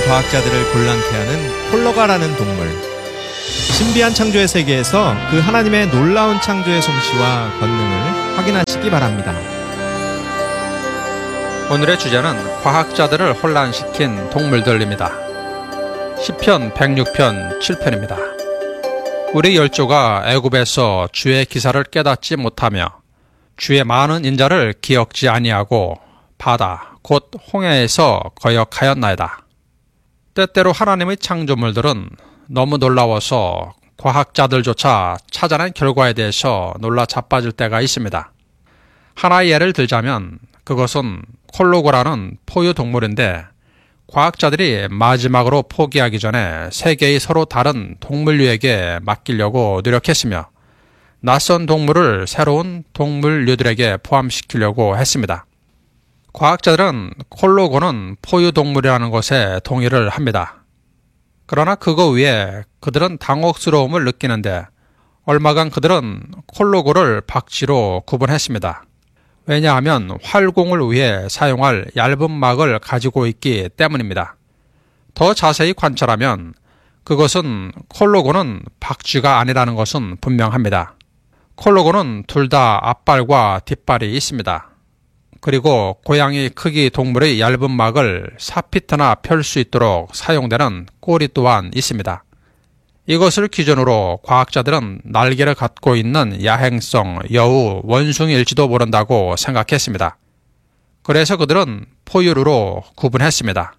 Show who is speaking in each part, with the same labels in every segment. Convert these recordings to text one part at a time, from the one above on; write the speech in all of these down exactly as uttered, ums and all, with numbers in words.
Speaker 1: 과학자들을 곤란케 하는 콜로가라는 동물. 신비한 창조의 세계에서 그 하나님의 놀라운 창조의 솜씨와 권능을 확인하시기 바랍니다.
Speaker 2: 오늘의 주제는 과학자들을 혼란시킨 동물들입니다. 시편 백육 편 칠 편입니다. 우리 열조가 애굽에서 주의 기사를 깨닫지 못하며 주의 많은 인자를 기억지 아니하고 바다 곧 홍해에서 거역하였나이다. 때때로 하나님의 창조물들은 너무 놀라워서 과학자들조차 찾아낸 결과에 대해서 놀라 자빠질 때가 있습니다. 하나의 예를 들자면 그것은 콜로고라는 포유동물인데 과학자들이 마지막으로 포기하기 전에 세 개의 서로 다른 동물류에게 맡기려고 노력했으며 낯선 동물을 새로운 동물류들에게 포함시키려고 했습니다. 과학자들은 콜로고는 포유동물이라는 것에 동의를 합니다. 그러나 그거 위에 그들은 당혹스러움을 느끼는데 얼마간 그들은 콜로고를 박쥐로 구분했습니다. 왜냐하면 활공을 위해 사용할 얇은 막을 가지고 있기 때문입니다. 더 자세히 관찰하면 그것은 콜로고는 박쥐가 아니라는 것은 분명합니다. 콜로고는 둘 다 앞발과 뒷발이 있습니다. 그리고 고양이 크기 동물의 얇은 막을 사피트나 펼 수 있도록 사용되는 꼬리 또한 있습니다. 이것을 기준으로 과학자들은 날개를 갖고 있는 야행성 여우 원숭이일지도 모른다고 생각했습니다. 그래서 그들은 포유류로 구분했습니다.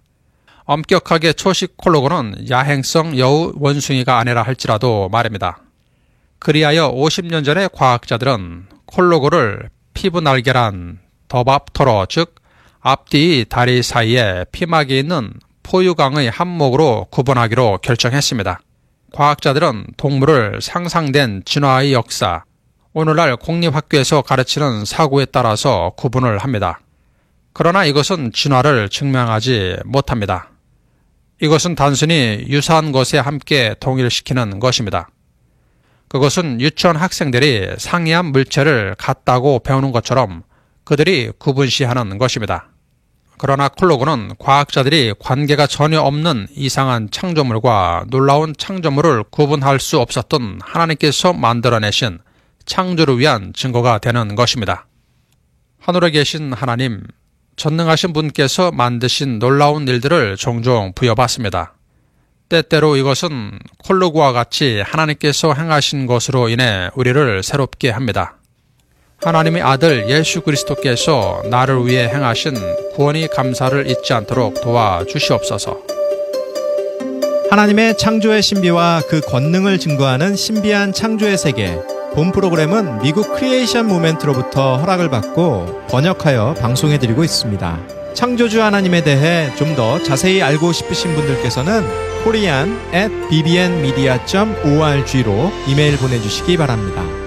Speaker 2: 엄격하게 초식 콜로고는 야행성 여우 원숭이가 아니라 할지라도 말입니다. 그리하여 오십 년 전에 과학자들은 콜로고를 피부 날개란 더밥토로 즉 앞뒤 다리 사이에 피막이 있는 포유강의 한목으로 구분하기로 결정했습니다. 과학자들은 동물을 상상된 진화의 역사, 오늘날 공립학교에서 가르치는 사고에 따라서 구분을 합니다. 그러나 이것은 진화를 증명하지 못합니다. 이것은 단순히 유사한 것에 함께 동일시키는 것입니다. 그것은 유치원 학생들이 상이한 물체를 같다고 배우는 것처럼 그들이 구분시하는 것입니다. 그러나 콜로고는 과학자들이 관계가 전혀 없는 이상한 창조물과 놀라운 창조물을 구분할 수 없었던 하나님께서 만들어내신 창조를 위한 증거가 되는 것입니다. 하늘에 계신 하나님, 전능하신 분께서 만드신 놀라운 일들을 종종 부여받습니다. 때때로 이것은 콜로고와 같이 하나님께서 행하신 것으로 인해 우리를 새롭게 합니다. 하나님의 아들 예수 그리스도께서 나를 위해 행하신 구원의 감사를 잊지 않도록 도와주시옵소서.
Speaker 1: 하나님의 창조의 신비와 그 권능을 증거하는 신비한 창조의 세계. 본 프로그램은 미국 크리에이션 무브먼트로부터 허락을 받고 번역하여 방송해드리고 있습니다. 창조주 하나님에 대해 좀 더 자세히 알고 싶으신 분들께서는 코리안 앳 비비엔미디아 닷 오알지로 이메일 보내주시기 바랍니다.